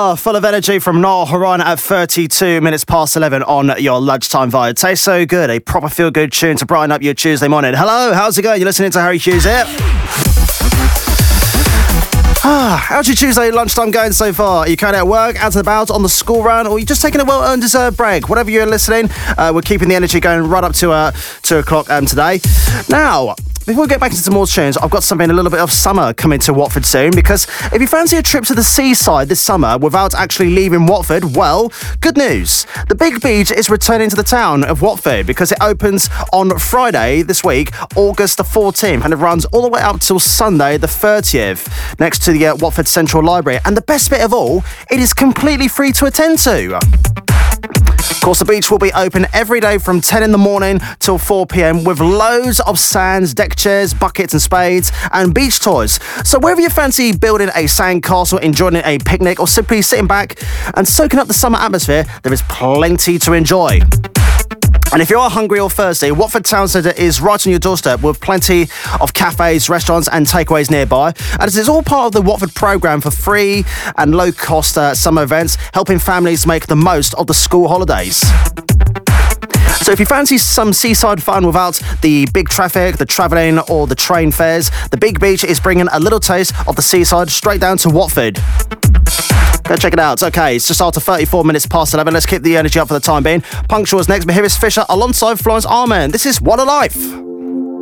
Full of energy from Noel Horan at 32 minutes past 11 on your lunchtime vibe. Tastes so good, a proper feel-good tune to brighten up your Tuesday morning. Hello, how's it going? You're listening to Harry Hughes here. How's your Tuesday lunchtime going so far? Are you currently at work, out and about, on the school run, or are you just taking a well-earned deserved break? Whatever you're listening, we're keeping the energy going right up to 2 o'clock today. Now, before we get back into some more tunes, I've got something a little bit of summer coming to Watford soon, because if you fancy a trip to the seaside this summer without actually leaving Watford, well, good news. The Big Beach is returning to the town of Watford because it opens on Friday this week, August the 14th, and it runs all the way up till Sunday the 30th, next to the Watford Central Library. And the best bit of all, it is completely free to attend to. Of course, the beach will be open every day from 10 in the morning till 4 p.m. with loads of sands, deck chairs, buckets and spades and beach toys. So whether you fancy building a sand castle, enjoying a picnic or simply sitting back and soaking up the summer atmosphere, there is plenty to enjoy. And if you are hungry or thirsty, Watford Town Centre is right on your doorstep with plenty of cafes, restaurants and takeaways nearby. And this is all part of the Watford programme for free and low-cost summer events, helping families make the most of the school holidays. So if you fancy some seaside fun without the big traffic, the travelling or the train fares, the Big Beach is bringing a little taste of the seaside straight down to Watford. Go check it out. Okay, it's just after 34 minutes past 11. Let's keep the energy up for the time being. Punctual is next, but here is Fisher alongside Florence Arman. This is What a Life.